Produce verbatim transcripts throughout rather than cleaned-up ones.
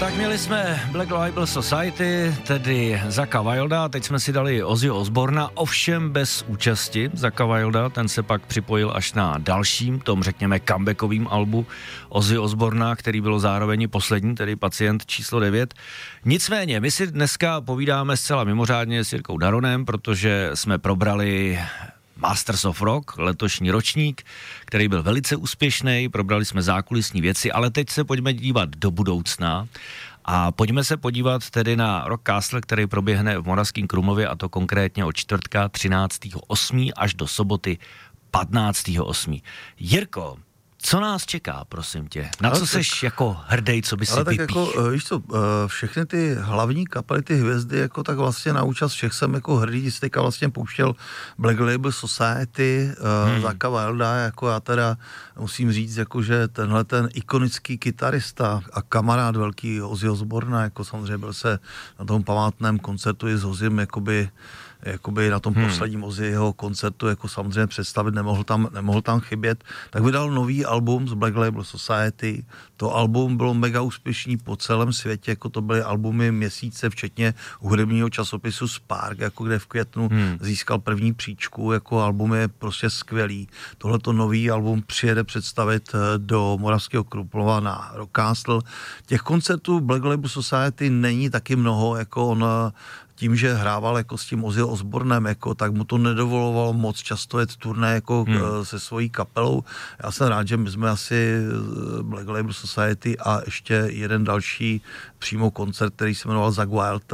Tak měli jsme Black Label Society, tedy Zacka Wilda, teď jsme si dali Ozzyho Osbourna, ovšem bez účasti Zacka Wilda, ten se pak připojil až na dalším, tom řekněme comebackovým albu Ozzy Osbourna, který bylo zároveň poslední, tedy Pacient číslo devět. Nicméně, my si dneska povídáme zcela mimořádně s Jirkou Daronem, protože jsme probrali Masters of Rock, letošní ročník, který byl velice úspěšný, probrali jsme zákulisní věci, ale teď se pojďme dívat do budoucna a pojďme se podívat tedy na Rock Castle, který proběhne v Moravském Krumlově, a to konkrétně od čtvrtka třináctého osmého až do soboty patnáctého osmého Jirko, co nás čeká, prosím tě? Na ale co tak, seš jako hrdej, co by si vypích? Jako, víš co, všechny ty hlavní kapely, ty hvězdy, jako tak vlastně na účast všech jsem jako hrdý, jsi teďka vlastně pouštěl Black Label Society, hmm. Zacka Wilda, jako já teda musím říct, jako, že tenhle ten ikonický kytarista a kamarád velký Ozzy Osbourna, jako samozřejmě byl se na tom památném koncertu i s Ozzym, jakoby jakoby na tom hmm. posledním Ozzyho koncertu jako samozřejmě představit, nemohl tam, nemohl tam chybět, tak vydal nový album z Black Label Society. To album bylo mega úspěšný po celém světě, jako to byly albumy měsíce, včetně hudebního časopisu Spark, jako kde v květnu hmm. získal první příčku, jako album je prostě skvělý. Tohleto nový album přijede představit do Moravského Krumlova na Rock Castle. Těch koncertů Black Label Society není taky mnoho, jako on tím, že hrával jako s tím Ozzy Osbournem, jako, tak mu to nedovolovalo moc často jet turné jako hmm. se svojí kapelou. Já jsem rád, že my jsme asi Black Label Society a ještě jeden další přímo koncert, který se jmenoval Zacka Wild.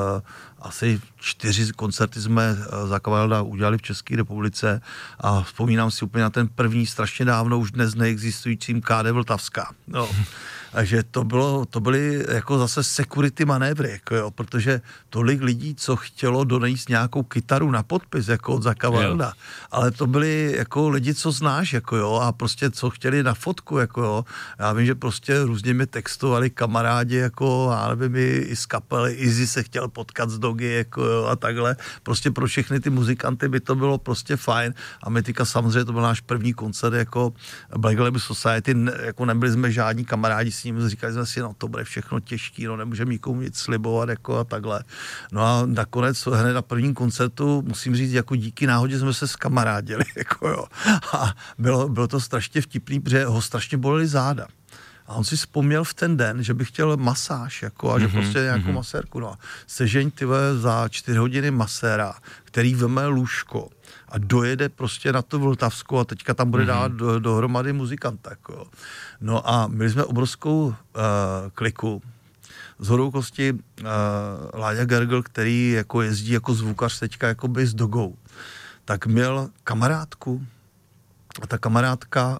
Asi čtyři koncerty jsme Zacka Wilda udělali v České republice a vzpomínám si úplně na ten první strašně dávno už dnes neexistujícím K D Vltavská. No. Takže to bylo, to byly jako zase security manévry, jako jo, protože tolik lidí, co chtělo donést nějakou kytaru na podpis, jako od Zacka Wilda, ale to byli jako lidi, co znáš, jako jo, a prostě co chtěli na fotku, jako jo. Já vím, že prostě různě mi textovali kamarádi, jako, já nevím, i z kapely, Izzy se chtěl potkat s Dogy, jako jo, a takhle. Prostě pro všechny ty muzikanty by to bylo prostě fajn a my teďka samozřejmě to byl náš první koncert, jako Black Label Society, jako nebyli jsme žádní kamarádi s ním, říkali jsme si, no to bude všechno těžký, no nemůžeme nikomu nic slibovat, jako a takhle. No a nakonec hned na prvním koncertu, musím říct, jako díky náhodě jsme se skamarádili, jako jo. A bylo, bylo to strašně vtipný, protože ho strašně bolely záda. A on si vzpomněl v ten den, že by chtěl masáž, jako, a že mm-hmm, prostě nějakou mm-hmm. masérku. No. Sežeň ty za čtyři hodiny maséra, který veme lůžko a dojede prostě na to Vltavskou a teďka tam bude mm-hmm. dát do, dohromady muzikanta. Jako. No a měli jsme obrovskou uh, kliku. Shodou kosti uh, Láďa Gergel, který jako jezdí jako zvukař teďka jakoby s Dogou, tak měl kamarádku, a ta kamarádka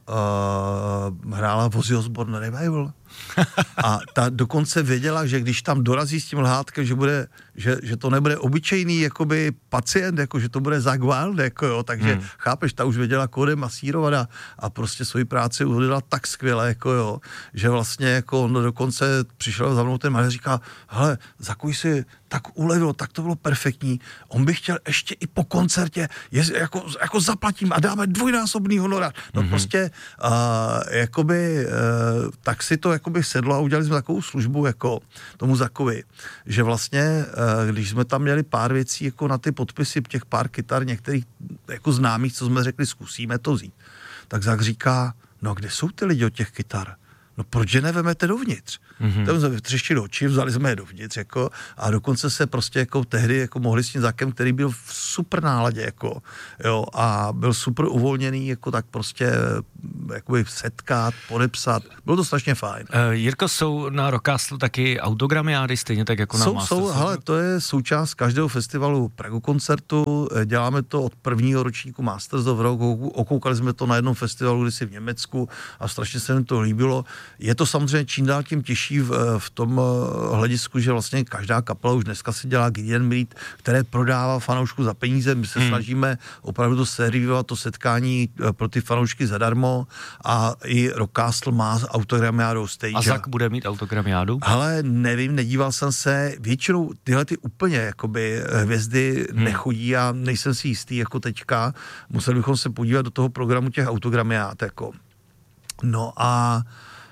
uh, hrála v Ozzy Osbourne Revival. A ta dokonce věděla, že když tam dorazí s tím lhátkem, že, bude, že, že to nebude obyčejný jakoby pacient, jako, že to bude Zacka Wild, jako, jo, takže hmm. chápeš, ta už věděla, kódy masírovat a, a prostě svoji práci udělala tak skvěle, jako, jo, že vlastně jako on dokonce přišel za mnou ten malý a říká, hele, Zacku si tak ulevilo, tak to bylo perfektní, on by chtěl ještě i po koncertě, je, jako, jako zaplatím a dáme dvojnásobný honorár. No hmm. prostě uh, jakoby uh, tak si to jakoby sedlo a udělali jsme takovou službu jako tomu Zackovi, že vlastně, když jsme tam měli pár věcí jako na ty podpisy těch pár kytar, některých jako známých, co jsme řekli, zkusíme to vzít, tak Zack říká, no kde jsou ty lidi od těch kytar? No proč je nevemete dovnitř? Mm-hmm. Tam jsme vytřeštili oči, vzali jsme je dovnitř, jako, a dokonce se prostě jako tehdy jako mohli s tím Zackem, který byl v super náladě, jako, jo, a byl super uvolněný, jako tak prostě jakoby setkat, podepsat. Bylo to strašně fajn. Uh, Jirko, jsou na Rock Castle taky autogramiády, stejně tak jako na jsou, Masters? Jsou, hele, to je součást každého festivalu Pragu koncertu, děláme to od prvního ročníku Masters of Rock, okoukali jsme to na jednom festivalu kdysi v Německu a strašně se mi to líbilo. Je to samozřejmě čím dál tím těžší v, v tom hledisku, že vlastně každá kapela už dneska si dělá Get and Meet, které prodává fanoušku za peníze. My se hmm. snažíme opravdu to servírovat, to setkání pro ty fanoušky zadarmo a i Rock Castle má autogramiádu stage. A Zack bude mít autogramiádu? Ale nevím, nedíval jsem se. Většinou tyhle ty úplně jakoby hvězdy hmm. nechodí a nejsem si jistý jako teďka. Museli bychom se podívat do toho programu těch autogramiát. Jako. No a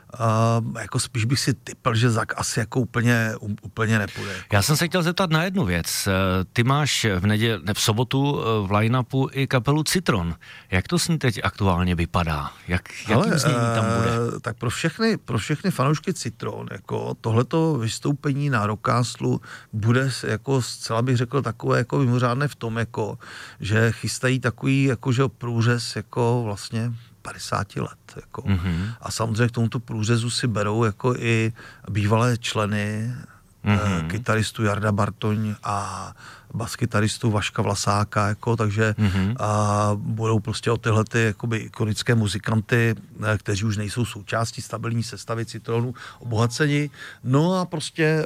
Uh, jako spíš bych si typl, že Zak asi jako úplně, um, úplně nepůjde. Jako. Já jsem se chtěl zeptat na jednu věc. Ty máš v neděli, ne, v sobotu v line-upu i kapelu Citron. Jak to s ní teď aktuálně vypadá? Jak, jakým znění tam bude? Uh, tak pro všechny, pro všechny fanoušky Citron, jako tohleto vystoupení na Rockcastlu bude jako zcela bych řekl takové jako mimořádné v tom, jako, že chystají takový jako, že průřez jako vlastně padesát let. Jako. Mm-hmm. A samozřejmě k tomuto průřezu si berou jako i bývalé členy, mm-hmm. e, kytaristu Jarda Bartoň a baskytaristu Vaška Vlasáka, jako, takže mm-hmm. a budou prostě o tyhle ty jakoby ikonické muzikanty, e, kteří už nejsou součástí stabilní sestavy Citronu, obohaceni. No a prostě e,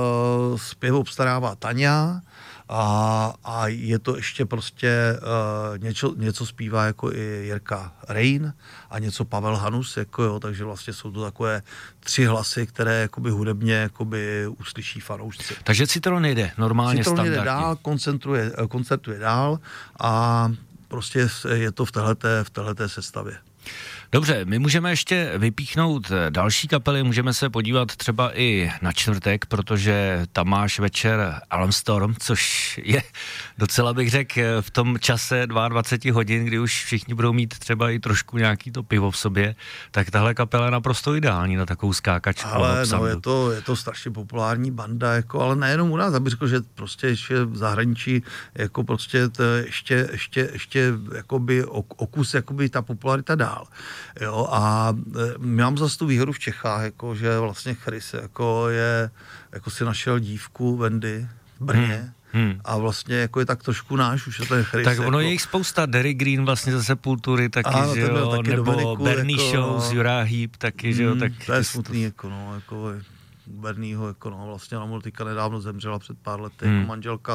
zpěv obstarává Tania, A, a je to ještě prostě uh, něco, něco zpívá jako i Jirka Rein a něco Pavel Hanus, jako jo, takže vlastně jsou to takové tři hlasy, které jakoby hudebně jakoby uslyší fanoušci. Takže Citron jede normálně Citron standardně. jede dál, koncentruje, koncertuje dál a prostě je to v téhleté, v téhleté sestavě. Dobře, my můžeme ještě vypíchnout další kapely, můžeme se podívat třeba i na čtvrtek, protože tam máš večer Almstorm, což je docela bych řekl v tom čase dvacet dva hodin, kdy už všichni budou mít třeba i trošku nějaký to pivo v sobě, tak tahle kapela je naprosto ideální na takovou skákačku. Ale no, je to, je to strašně populární banda, jako, ale nejenom u nás, abych řekl, že prostě ještě v zahraničí jako prostě to ještě, ještě, ještě jakoby okus, jakoby ta popularita dál. Jo, a mám zase tu výhodu v Čechách, jako, že vlastně Chris jako je, jako si našel dívku Wendy v Brně hmm, hmm. a vlastně jako je tak trošku náš, už je ten Chris. Tak ono jako, je jich spousta, Derry Green vlastně ze Sepultury taky, ano, že jo, taky nebo Dominiku, Bernie jako, Shows, Jura Heep taky, že jo, tak... To je smutný, jako no, jako Bernieho, jako no, vlastně ona mu teďka nedávno zemřela před pár lety, hmm. jako manželka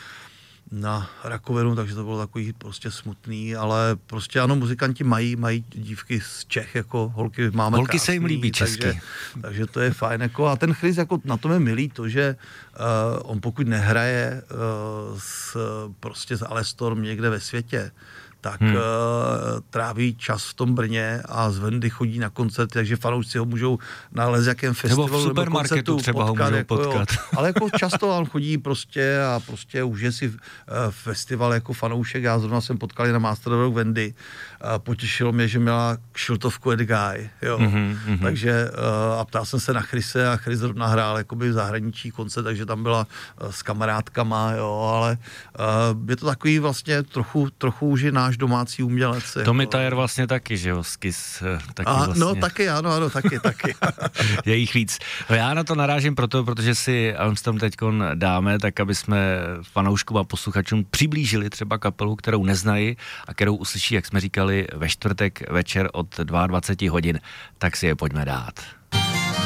na rakovinu, takže to bylo takový prostě smutný, ale prostě ano, muzikanti mají, mají dívky z Čech, jako holky máme Holky krásný, se jim líbí česky. Takže, takže to je fajn, jako a ten Chris, jako na tom je milý to, že uh, on pokud nehraje uh, s, prostě s Alestorm někde ve světě, tak hmm. uh, tráví čas v tom Brně a z Wendy chodí na koncerty, takže fanoušci ho můžou nalézt jakém festivalu nebo v supermarketu nebo třeba potkat, ho můžou jako, potkat. Jo, ale jako často on chodí prostě a prostě užije si uh, festival jako fanoušek. Já zrovna jsem potkal na Master of Wendy. Uh, potěšilo mě, že měla kšiltovku Ed Guy, jo. Mm-hmm, mm-hmm. Takže uh, a ptal jsem se na Chrise a Chris zrovna hrál jakoby v zahraničí koncert, takže tam byla uh, s kamarádkama, jo, ale uh, je to takový vlastně trochu, trochu už je náš domácí umělec. Tommy jako. Thayer vlastně taky, že jo, Skis taky A, vlastně. No taky, ano, ano, taky, taky. Je jich víc. No já na to narážím proto, protože si Almstorm teďkon dáme, tak aby jsme fanouškům a posluchačům přiblížili třeba kapelu, kterou neznají a kterou uslyší, jak jsme říkali, ve čtvrtek večer od dvacet dva hodin, tak si je pojďme dát.